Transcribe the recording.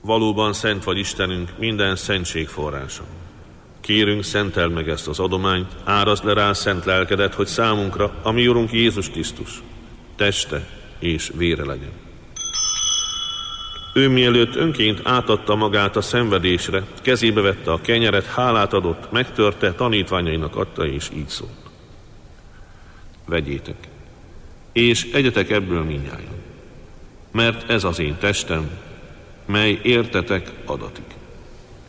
Valóban szent vagy Istenünk, minden szentség forrása. Kérünk, szenteld meg ezt az adományt, árazd le rá szent lelkedet, hogy számunkra a mi Urunk Jézus Krisztus teste és vére legyen. Ő mielőtt önként átadta magát a szenvedésre, kezébe vette a kenyeret, hálát adott, megtörte, tanítványainak adta, és így szólt. Vegyétek, és egyetek ebből mindnyájan, mert ez az én testem, mely értetek adatik.